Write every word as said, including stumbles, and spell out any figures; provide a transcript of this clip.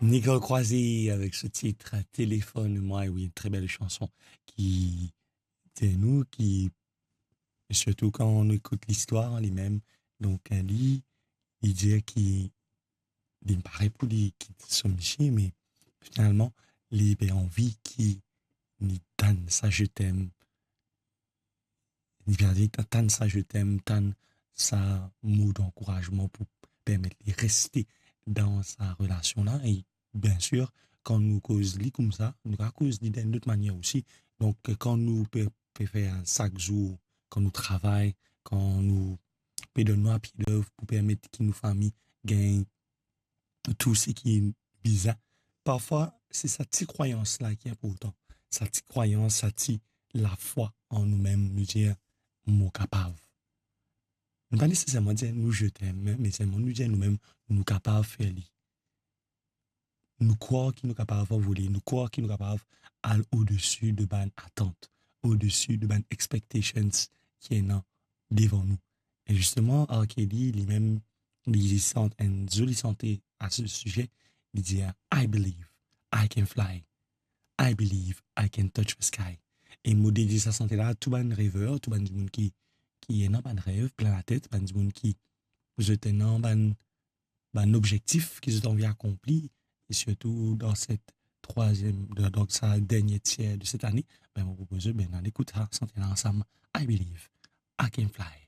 Nicole Croisé avec ce titre Téléphone-moi, oui, une très belle chanson qui, c'est nous qui, surtout quand on écoute l'histoire, les mêmes, donc elle lit, il dit qu'il il me paraît pour lui qui sont michés, mais finalement, les ben, envie qui ni tan ça je t'aime, ni bien dit tan ça je t'aime, tan ça mot d'encouragement pour permettre de rester dans sa relation là et bien sûr quand nous cause li comme ça nous cause li d'une autre manière aussi donc quand nous peut faire chaque jour quand nous travaillons quand nous pédonnons à pied d'œuvre pour permettre que nos familles gagnent tout ce qui est bizarre parfois c'est cette petite croyance là qui est important cette petite croyance cette petite la foi en nous-mêmes nous dire mon capable nous pas nécessairement dire nous je t'aime mais c'est nous dire nous-mêmes nous capables de faire li nous croire qu'il nous capable de voler, nous croire qu'il nous capable aller au-dessus de ban attentes, au-dessus de ban expectations qui est là devant nous. Et justement, R. Kelly, lui-même, il sent une jolie santé à ce sujet. Il dit, I believe I can fly. I believe I can touch the sky. Et il dit sa santé là, tout ban rêveur, tout ban du monde qui, qui est dans ban rêve, plein la tête, ban du monde qui, vous êtes dans ban, ban objectif qui ont envie d'accomplir et surtout dans cette troisième, donc sa dernière tiers de cette année, ben, on vous propose, ben, on écoute ça, santé ensemble. I believe I can fly.